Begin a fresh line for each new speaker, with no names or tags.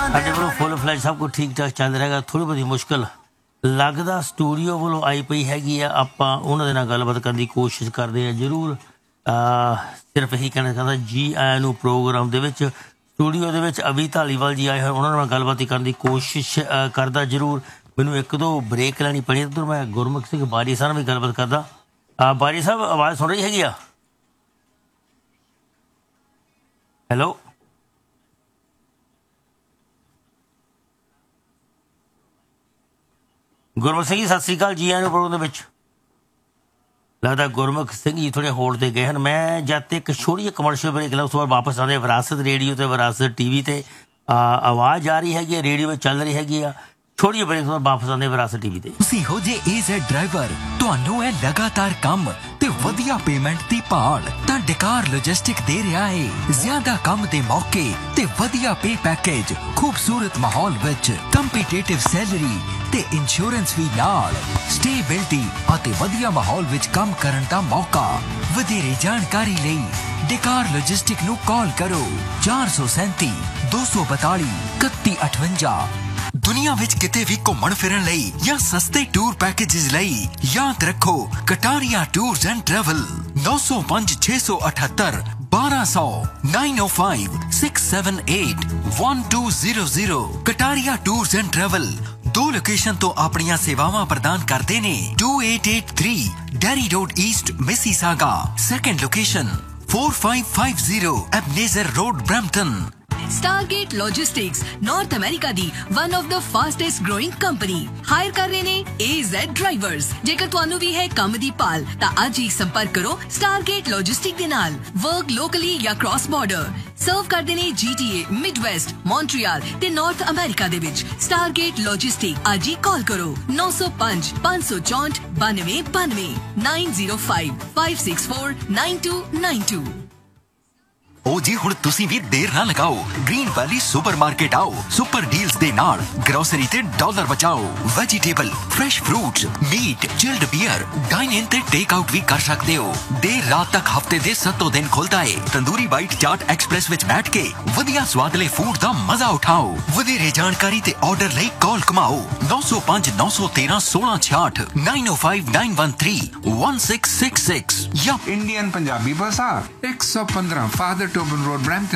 ਸਾਡੇ ਵੱਲੋਂ ਫੁੱਲ ਫਲੈਜ ਸਭ ਕੁਝ ਠੀਕ ਠਾਕ ਚੱਲ ਰਿਹਾ। ਥੋੜ੍ਹੀ ਬਹੁਤੀ ਮੁਸ਼ਕਿਲ ਲੱਗਦਾ ਸਟੂਡੀਓ ਵੱਲੋਂ ਆਈ ਪਈ ਹੈਗੀ ਆ। ਆਪਾਂ ਉਹਨਾਂ ਦੇ ਨਾਲ ਗੱਲਬਾਤ ਕਰਨ ਦੀ ਕੋਸ਼ਿਸ਼ ਕਰਦੇ ਹਾਂ ਜ਼ਰੂਰ। ਸਿਰਫ ਇਹੀ ਕਹਿਣਾ ਚਾਹੁੰਦਾ ਜੀ ਆਇਆਂ ਨੂੰ ਪ੍ਰੋਗਰਾਮ ਦੇ ਵਿੱਚ। ਸਟੂਡੀਓ ਦੇ ਵਿੱਚ ਅਵੀ ਧਾਲੀਵਾਲ ਜੀ ਆਏ ਹੋਏ, ਉਹਨਾਂ ਨਾਲ ਗੱਲਬਾਤ ਕਰਨ ਦੀ ਕੋਸ਼ਿਸ਼ ਕਰਦਾ ਜ਼ਰੂਰ। ਮੈਨੂੰ ਇੱਕ ਦੋ ਬ੍ਰੇਕ ਲੈਣੀ ਪਣੀ। ਉੱਧਰ ਮੈਂ ਗੁਰਮੁਖ ਸਿੰਘ ਬਾਰੀ ਸਾਹਿਬ ਨਾਲ ਵੀ ਗੱਲਬਾਤ ਕਰਦਾ। ਬਾਰੀ ਸਾਹਿਬ ਆਵਾਜ਼ ਸੁਣ ਰਹੀ ਹੈਗੀ ਆ? ਹੈਲੋ ਗੁਰਮੁਖ ਸਿੰਘ ਜੀ, ਸਤਿ ਸ਼੍ਰੀ ਅਕਾਲ। ਜੀ ਆਇਆਂ ਨੂੰ ਪ੍ਰੋਗਰਾਮ ਦੇ ਵਿੱਚ। ਲੱਗਦਾ ਗੁਰਮੁਖ ਸਿੰਘ ਜੀ ਥੋੜ੍ਹੇ ਹੋਲਡ 'ਤੇ ਗਏ ਹਨ। ਮੈਂ ਜਦ ਤੱਕ ਇੱਕ ਛੋਟੀ ਜਿਹੀ ਕਮਰਸ਼ੀਅਲ ਬ੍ਰੇਕ ਲਾ, ਉਸ ਤੋਂ ਬਾਅਦ ਵਾਪਸ ਆਉਂਦੇ ਵਿਰਾਸਤ ਰੇਡੀਓ 'ਤੇ ਵਿਰਾਸਤ TV 'ਤੇ ਆਵਾਜ਼ ਆ ਰਹੀ ਹੈਗੀ, ਰੇਡੀਓ ਵਿੱਚ ਚੱਲ ਰਹੀ ਹੈਗੀ ਆ। ਛੋਟੀ ਜਿਹੀ ਬ੍ਰੇਕ ਤੋਂ ਬਾਅਦ ਵਾਪਸ ਆਉਂਦੇ ਵਿਰਾਸਤ TV 'ਤੇ।
ਤੁਸੀਂ ਹੋ ਜੇ AZ ਡਰਾਈਵਰ, ਤੁਹਾਨੂੰ ਹੈ ਲਗਾਤਾਰ ਕੰਮ ਤੇ ਵਧੀਆ ਪੇਮੈਂਟ ਦੀ ਭਾਲ, ਤਾਂ ਡਕਾਰ ਲੌਜਿਸਟਿਕ ਦੇ ਰਿਹਾ ਹੈ ਜ਼ਿਆਦਾ ਕੰਮ ਦੇ ਮੌਕੇ ਤੇ ਵਧੀਆ ਪੇ ਪੈਕੇਜ, ਖੂਬਸੂਰਤ ਮਾਹੌਲ ਵਿੱਚ ਕੰਪੀਟੀਟਿਵ ਸੈਲਰੀ ਤੇ ਇੰਸ਼ੋਰੈਂਸ ਵੀ ਨਾਲ, ਸਟੇਬਿਲਿਟੀ ਅਤੇ ਵਧੀਆ ਮਾਹੌਲ ਵਿੱਚ ਕੰਮ ਕਰਨ ਦਾ ਮੌਕਾ। ਵਧੇਰੇ ਜਾਣਕਾਰੀ ਲਈ ਡਕਾਰ ਲੌਜਿਸਟਿਕ ਨੂੰ ਕਾਲ ਕਰੋ 437 242 3158। ਦੁਨੀਆ ਵਿੱਚ ਕਿਤੇ ਵੀ ਘੁੰਮਣ ਫਿਰਨ ਲਈ ਜਾਂ ਸਸਤੇ ਟੂਰ ਪੈਕੇਜਸ ਲਈ ਯਾਦ ਰੱਖੋ Kataria tours and travel. 905 678 1200 905 678 1200। Kataria tours and travel 2 location ਤੋਂ ਆਪਣੀਆਂ ਸੇਵਾਵਾਂ ਪ੍ਰਦਾਨ ਕਰਦੇ ਨੇ। 2883 dairy road East Mississauga. Second location 4550 ਐਬਨੇਜ਼ਰ road Brampton.
Stargate Logistics North America the one of the fastest growing company hire ਕਰ ਰਹੇ ਨੇ AZ ਡਰਾਈਵਰਸ। ਜੇਕਰ ਤੁਹਾਨੂੰ ਵੀ ਹੈ ਕੰਮ ਦੀ ਭਾਲ ਤਾਂ ਅੱਜ ਹੀ ਸੰਪਰਕ ਕਰੋ Stargate Logistics ਦੇ ਨਾਲ। ਵਰਕ ਲੋਕਲੀ ਜਾਂ ਕ੍ਰਾਸ ਬਾਰਡਰ ਸਰਵ ਕਰਦੇ ਨੇ GTA, ਮਿਡਵੈਸਟ, ਮੌਂਟਰੀਅਲ ਤੇ ਨਾਰਥ ਅਮਰੀਕਾ ਦੇ ਵਿੱਚ। Stargate Logistics ਅੱਜ ਹੀ ਕਾਲ ਕਰੋ 905 564 9292 905 564 9292।
ओ जी हुण तुसी भी देर ना लगाओ, ग्रीन वैली सुपरमार्केट आओ। सुपर डील्स दे नाल ग्रोसरी ते डॉलर बचाओ। Vegetable, fresh fruits, meet, chilled beer, dine in ते टेक आउट भी कर सकते हो। देर रात तक हफ्ते दे 7 दिन खुलदा है। तंदूरी बाइट चाट एक्सप्रेस विच बैठ के वधिया स्वादले फूड दा मजा उठाओ। वधेरे जानकारी ते ऑर्डर लई कॉल कमाओ 905 913 1666 905 913 1666 या
इंडियन पंजाबी बाजार 115 फादर टोबन रोड, ब्रैम्पटन।